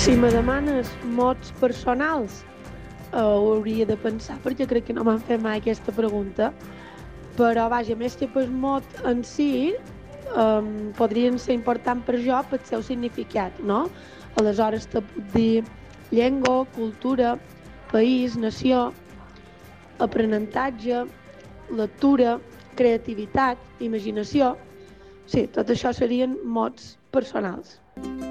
Si me demanes mots personals, ho hauria de pensar perquè crec que no m'han fet mai aquesta pregunta, però vaja, més que pel mot en si, podrien ser importants per jo pel seu significat, no? Aleshores te puc dir llengua, cultura, país, nació, aprenentatge, lectura, creativitat, imaginació. Sí, tot això serien mots personals.